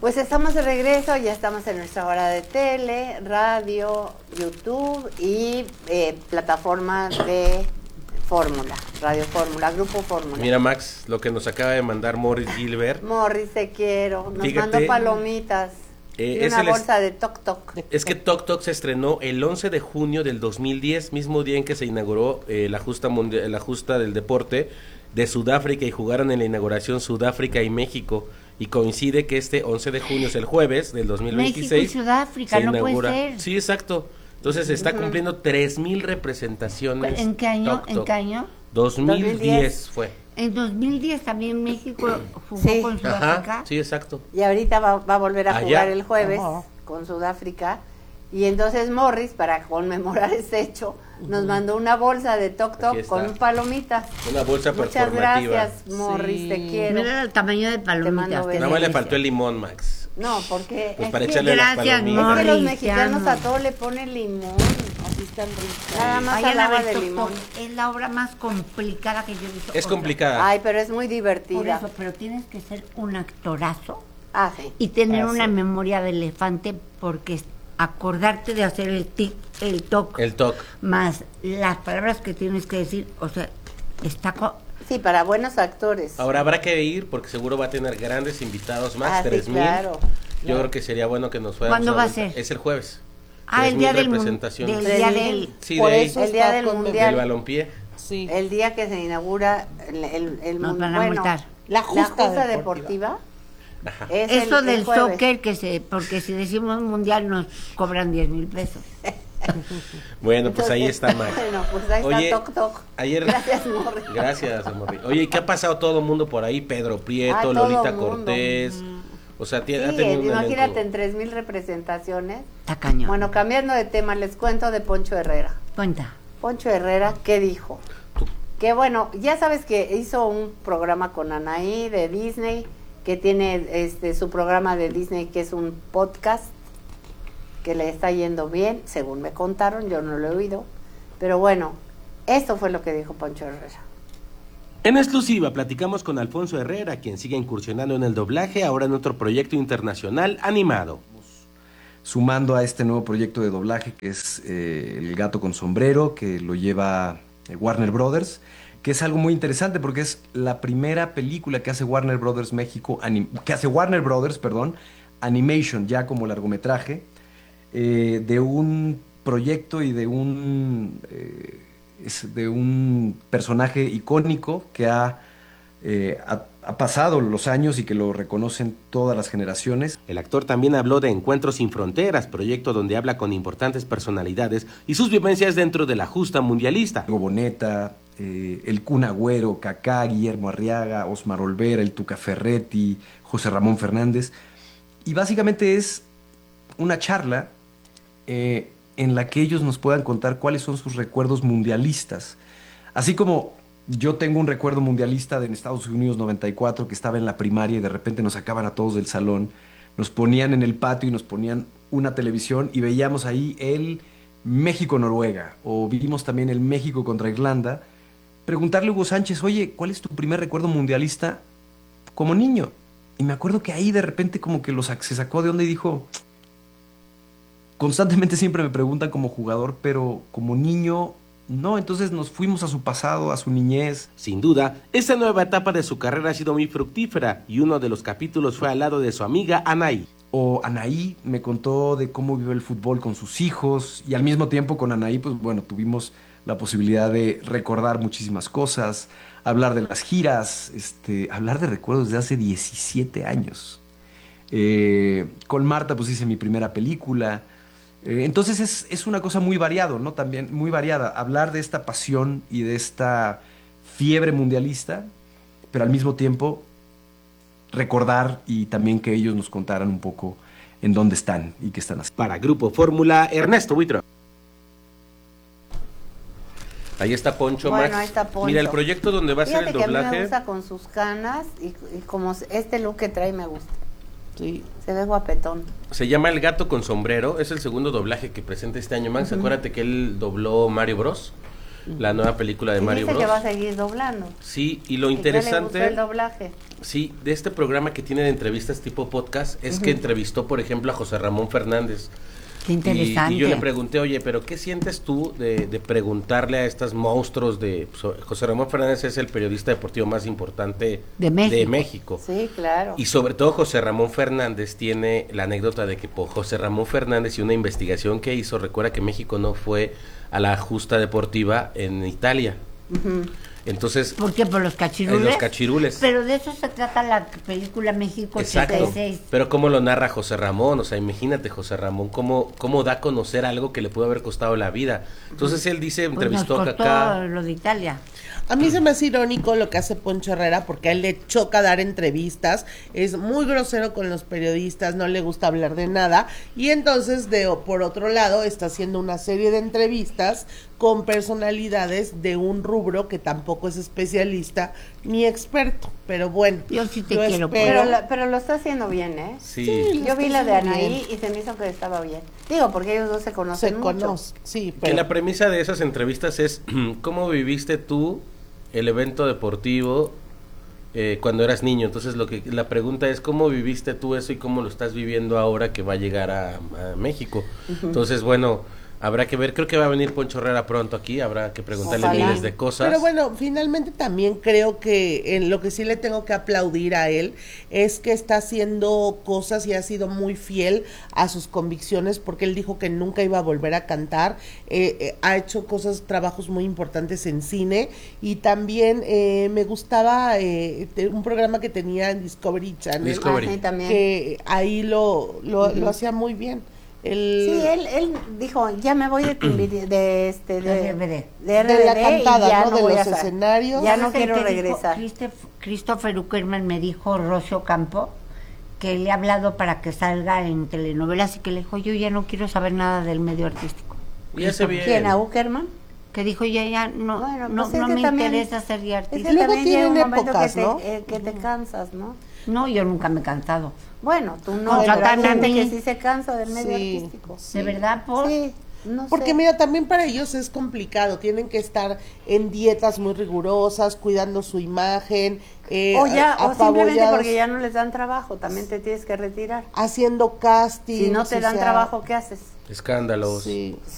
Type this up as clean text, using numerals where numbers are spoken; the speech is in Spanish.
Pues estamos de regreso, ya estamos en nuestra hora de tele, radio, YouTube y plataforma de Fórmula, Radio Fórmula, Grupo Fórmula. Mira, Max, lo que nos acaba de mandar Morris Gilbert. Morris, te quiero. Nos Fíjate, mandó palomitas y una bolsa de Toc Toc. Es que Toc Toc se estrenó el 11 de junio del 2010, mismo día en que se inauguró la justa del deporte de Sudáfrica y jugaron en la inauguración Sudáfrica y México. Y coincide que este 11 de junio es el jueves del 2026. México y Sudáfrica, no puede ser. Sí, exacto. Entonces se está cumpliendo 3,000 representaciones. ¿En qué año? Toc Toc. ¿En qué año? 2010 fue. En 2010 también México jugó con Sudáfrica. Ajá, sí, exacto. Y ahorita va a volver a Allá. jugar el jueves con Sudáfrica. Y entonces Morris, para conmemorar ese hecho, nos mandó una bolsa de Toc Toc con palomitas. Una bolsa Muchas performativa. gracias, Morris, te quiero. Mira el tamaño de palomitas. Nada más le faltó el limón, Max. No, porque Pues para echarle las gracias, palomitas. es que los Morris, mexicanos ya a todo le ponen limón. Así están ricas. Nada más Vayan al a agua ver de Toc limón. Toc, es la obra más complicada que yo he visto. Es complicada. Ay, pero es muy Por divertida. eso, pero tienes que ser un actorazo Ah, sí. y tener una sí. memoria de elefante, porque acordarte de hacer el toc, El TOC. más las palabras que tienes que decir, o sea, está Sí, para buenos actores. Ahora habrá que ir porque seguro va a tener grandes invitados más, Ah, sí, 3,000. claro. Yo creo que sería bueno que nos fuéramos. ¿Cuándo va a vuelta. ser? Es el jueves. el día 3,000 del representaciones. del día del Sí, Por de ahí. eso El día está del con- mundial. Del balompié. Sí. El día que se inaugura el Nos van a bueno, multar. La justa deportiva. Ajá. Es eso el del jueves. soccer, porque si decimos mundial nos cobran 10,000 pesos. Bueno, pues ahí está, Max. Bueno, pues ahí Oye, está Toc Toc. Ayer. Gracias, Morris. Gracias, Morri. Oye, ¿y qué ha pasado todo el mundo por ahí? Pedro Prieto, todo Lolita mundo. Cortés. O sea, ha Sí, tenido un imagínate elenco. en 3,000 representaciones. Está cañón. Bueno, cambiando de tema, les cuento de Poncho Herrera. Cuenta. Poncho Herrera, ¿qué dijo? Que bueno, ya sabes que hizo un programa con Anaí de Disney, que tiene su programa de Disney, que es un podcast, que le está yendo bien, según me contaron, yo no lo he oído. Pero bueno, esto fue lo que dijo Poncho Herrera. En exclusiva platicamos con Alfonso Herrera, quien sigue incursionando en el doblaje, ahora en otro proyecto internacional animado. Sumando a este nuevo proyecto de doblaje que es El gato con sombrero, que lo lleva Warner Brothers, que es algo muy interesante porque es la primera película que hace Warner Brothers México, Animation, ya como largometraje, de un proyecto y de un personaje icónico que ha pasado los años y que lo reconocen todas las generaciones. El actor también habló de Encuentros sin Fronteras, proyecto donde habla con importantes personalidades y sus vivencias dentro de la justa mundialista. Diego Boneta, el Kun Agüero, Kaká, Guillermo Arriaga, Osmar Olvera, el Tuca Ferretti, José Ramón Fernández. Y básicamente es una charla en la que ellos nos puedan contar cuáles son sus recuerdos mundialistas. Así como yo tengo un recuerdo mundialista en Estados Unidos 94, que estaba en la primaria y de repente nos sacaban a todos del salón, nos ponían en el patio y nos ponían una televisión y veíamos ahí el México-Noruega, o vimos también el México contra Irlanda. Preguntarle a Hugo Sánchez, oye, ¿cuál es tu primer recuerdo mundialista como niño? Y me acuerdo que ahí de repente como que se sacó de onda y dijo, constantemente siempre me preguntan como jugador, pero como niño no. Entonces nos fuimos a su pasado, a su niñez. Sin duda, esta nueva etapa de su carrera ha sido muy fructífera y uno de los capítulos fue al lado de su amiga Anaí. O Anaí me contó de cómo vive el fútbol con sus hijos, y al mismo tiempo con Anaí, pues bueno, tuvimos la posibilidad de recordar muchísimas cosas, hablar de las giras, hablar de recuerdos de hace 17 años. Con Marta pues hice mi primera película. Entonces es una cosa muy variado, ¿no? También muy variada, hablar de esta pasión y de esta fiebre mundialista, pero al mismo tiempo recordar y también que ellos nos contaran un poco en dónde están y qué están haciendo. Para Grupo Fórmula, Ernesto Buitro. Ahí está Poncho, Bueno, Max. ahí está Poncho. Mira, el proyecto donde va a ser Fíjate el que a mí me doblaje. gusta con sus canas y como este look que trae me gusta. Sí. Se ve guapetón. Se llama El gato con sombrero. Es el segundo doblaje que presenta este año, Max. Acuérdate que él dobló Mario Bros. la nueva película de Y Mario dice Bros. que va a seguir doblando. Sí, y lo Que ya le gustó interesante, el doblaje. sí, de este programa que tiene de entrevistas tipo podcast, es que entrevistó, por ejemplo, a José Ramón Fernández. Qué interesante. Y yo le pregunté, oye, pero ¿qué sientes tú de preguntarle a estos monstruos de... José Ramón Fernández es el periodista deportivo más importante De México. de México. Sí, claro. Y sobre todo José Ramón Fernández tiene la anécdota de que por José Ramón Fernández y una investigación que hizo, recuerda que México no fue a la justa deportiva en Italia. Entonces, ¿Por qué? ¿Por los cachirules? los cachirules. Pero de eso se trata la película México Exacto, 86. pero cómo lo narra José Ramón, o sea, imagínate José Ramón, cómo da a conocer algo que le pudo haber costado la vida. Entonces él dice, Pues entrevistó nos a costó Kaká. lo de Italia. A mí se me hace irónico lo que hace Poncho Herrera porque a él le choca dar entrevistas, es muy grosero con los periodistas, no le gusta hablar de nada y entonces por otro lado está haciendo una serie de entrevistas con personalidades de un rubro que tampoco es especialista ni experto, pero bueno, Yo sí te yo quiero, espero- Pero lo está haciendo bien, ¿eh? Sí, Sí. Yo vi la de está haciendo Anaí y se me hizo que estaba bien. Digo, porque ellos dos se conocen se mucho. conoce, sí, que pero la premisa de esas entrevistas es cómo viviste tú el evento deportivo cuando eras niño. Entonces la pregunta es cómo viviste tú eso y cómo lo estás viviendo ahora que va a llegar a México. Entonces, bueno, habrá que ver, creo que va a venir Poncho Herrera pronto aquí, habrá que preguntarle Ojalá. miles de cosas. Pero bueno, finalmente también creo que en lo que sí le tengo que aplaudir a él es que está haciendo cosas y ha sido muy fiel a sus convicciones porque él dijo que nunca iba a volver a cantar, ha hecho trabajos muy importantes en cine y también me gustaba un programa que tenía en Discovery Channel, Discovery. Ah, sí, también. que ahí lo hacía muy bien. Sí, él dijo, ya me voy de RBD, De la cantada, y ya ¿no? De voy los a sa- escenarios. Ya no ¿Sabes el quiero que dijo regresar. Christopher Uckerman me dijo Rocio Campo que le ha hablado para que salga en telenovelas y que le dijo, yo ya no quiero saber nada del medio artístico. Y hace bien. ¿Quién? ¿A Uckerman? Que dijo, ya no, Bueno, no, pues es no que me también- interesa ser ya Es artista. que Luego también llega un tienen momento épocas, que ¿no? que te cansas, ¿no? No, yo nunca me he cansado. Bueno, tú no, Contratan pero hay a gente mí. que sí se cansa del medio Sí. artístico. ¿De verdad, por? Sí, no Porque sé. mira, también para ellos es complicado, tienen que estar en dietas muy rigurosas, cuidando su imagen, o simplemente apabullados, porque ya no les dan trabajo, también te tienes que retirar. haciendo casting. Si no te dan trabajo, ¿qué haces? Escándalos. Sí.